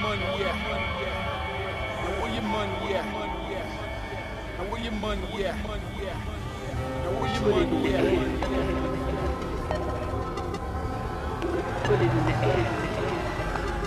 money at? Now where your money at? Now where your money at? Now where your money at? Put it in the air.